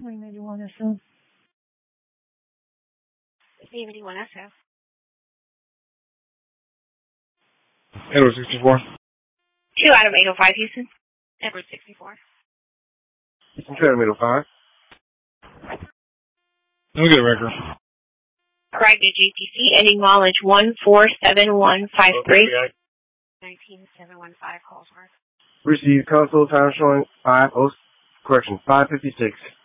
91 SF. 71 SF. Edward 64. 2 Adam 805 Houston. Edward 64. Adam 805. Let me get a record. Friday GTC, ending mileage 147153. 19715 Colesworth. Received console time showing 556.